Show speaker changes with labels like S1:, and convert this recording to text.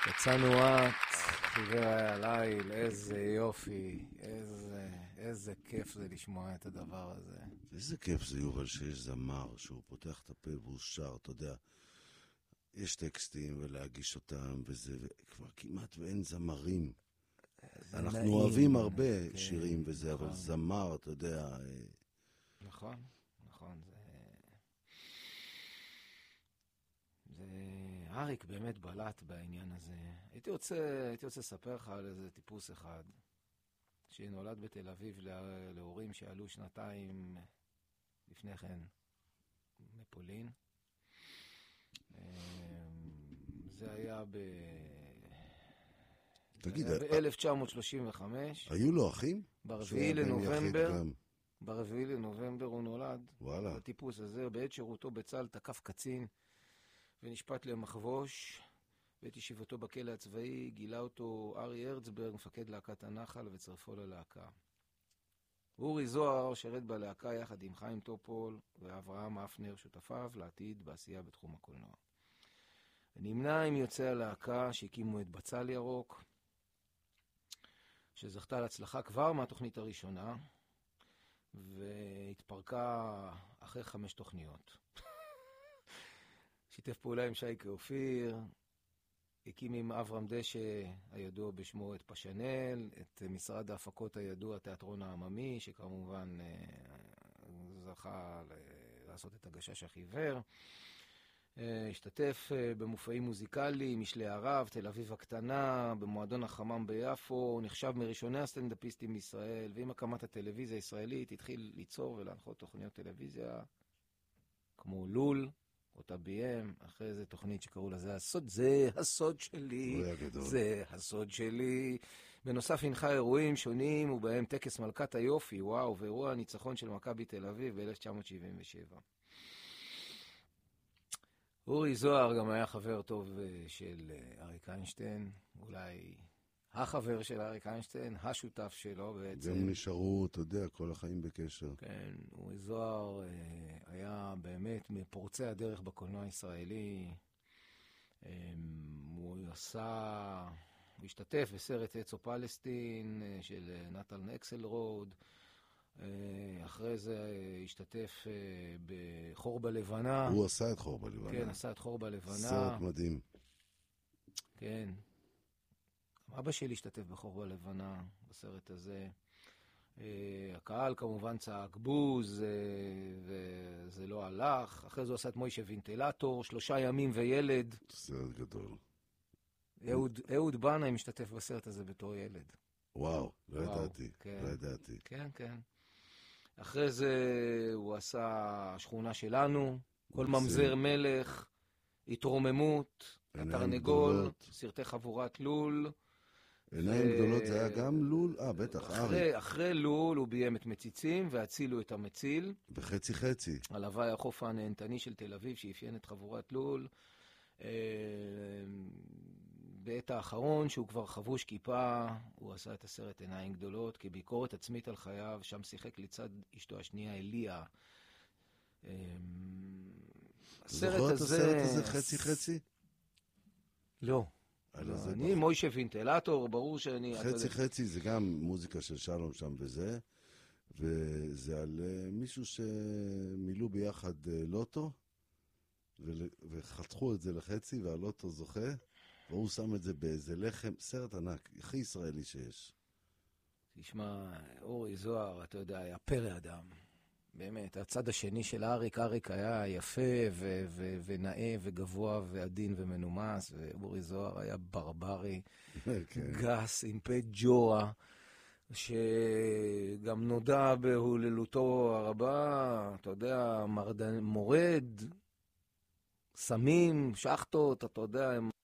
S1: יצאנו את, חיווי הליל, איזה יופי, איזה כיף זה לשמוע את הדבר הזה.
S2: איזה כיף זה, יובל, שיש זמר שהוא פותח את הפה והוא שר, אתה יודע, יש טקסטים ולהגיש אותם וזה, וכבר כמעט ואין זמרים. אנחנו
S1: נעים,
S2: אוהבים הרבה
S1: כן,
S2: שירים וזה,
S1: נכון.
S2: אבל זמר, אתה יודע,
S1: נכון, נכון, זה אריק באמת בלט בעניין הזה. הייתי רוצה לספר לך על איזה טיפוס אחד, שנולד בתל אביב להורים שעלו שנתיים לפני כן מפולין. זה היה
S2: תגיד,
S1: ב-1935.
S2: היו לו אחים?
S1: ברביעי לנובמבר הוא נולד.
S2: וואלה.
S1: הטיפוס הזה, בעת שירותו בצה"ל תקף קצין ונשפט למחבוש. בעת ישיבתו בכלא הצבאי גילה אותו ארי הרצברג, מפקד להקת הנחל, וצרפו ללהקה. אורי זוהר שרת בלהקה יחד עם חיים טופול ואברהם אפנר, שותפיו לעתיד בעשייה בתחום הקולנוע. ונמנה עם יוצאי הלהקה שהקימו את בצל ירוק, שזכתה להצלחה כבר מהתוכנית הראשונה, והתפרקה אחרי 5 תוכניות. שיתף פעולה עם שייקה אופיר, הקים עם אברהם דשא, הידוע בשמו את פשנל, את משרד ההפקות הידוע, תיאטרון העממי, שכמובן זכה לעשות את הגשש החיוור. השתתף במופעים מוזיקליים, משלי הרב, תל אביב הקטנה, במועדון החמם ביפו, נחשב מראשוני הסטנדאפיסטים בישראל, ועם הקמת הטלוויזיה הישראלית התחיל ליצור ולהנחות תוכניות טלוויזיה כמו לול, אותה ביים, אחרי זה תוכנית שקראו לה זה הסוד שלי, זה הסוד שלי. בנוסף הנחה אירועים שונים, ובהם טקס מלכת היופי, וואו, ואירוע הניצחון של מכבי תל אביב ב-1977. אורי זוהר גם היה חבר טוב של אריק איינשטיין, אולי החבר של אריק איינשטיין, השותף שלו בעצם.
S2: גם נשארו, אתה יודע, כל החיים בקשר.
S1: כן, אורי זוהר היה באמת מפורצי הדרך בקולנוע הישראלי. הוא השתתף בסרט אצו פלסטין של נתן אקסלרוד. אחרי זה השתתף בחור בלבנה.
S2: הוא עשה את חור בלבנה.
S1: כן, עשה את חור בלבנה.
S2: סרט מדהים.
S1: כן. אבא שלי השתתף בחור בלבנה בסרט הזה. הקהל כמובן צעק בוז, וזה לא הלך. אחרי זה הוא עשה את מוישה וינטלטור, 3 ימים וילד.
S2: סרט גדול.
S1: אהוד בנה משתתף בסרט הזה בתור ילד.
S2: וואו, לא ידעתי.
S1: כן.
S2: לא ידעתי.
S1: כן, כן. אחרי זה הוא עשה שכונה שלנו, כל ממזר מלך, התרוממות, התרנגול, סרטי חבורת לול.
S2: עיניים גדולות זה היה גם לול? בטח, ארי.
S1: אחרי לול הוא ביים את מציצים והצילו את המציל.
S2: וחצי חצי.
S1: על הוואי החוף הנהנתני של תל אביב שאפיין את חבורת לול. בעת האחרון שהוא כבר חבוש כיפה, הוא עשה את הסרט עיניים גדולות כביקורת עצמית על חייו, שם שיחק לצד אשתו השנייה אליה.
S2: זוכר את הסרט הזה חצי חצי?
S1: לא. אני מוישה וינטלטור, ברור שאני...
S2: חצי חצי זה גם מוזיקה של שלום שם וזה על מישהו שמילאו ביחד לוטו, וחתכו את זה לחצי, והלוטו זוכה, והוא שם את זה באיזה לחם, סרט ענק, הכי ישראלי שיש.
S1: תשמע, אורי זוהר, אתה יודע, היה פרא אדם. באמת, הצד השני של אריק היה יפה ונאה וגבוה ועדין ומנומס, ואורי זוהר היה ברברי, גס, עם פה ג'ורה, שגם נודע בהוללותו הרבה, אתה יודע, מורד, סמים, שחטות, אתה יודע, הם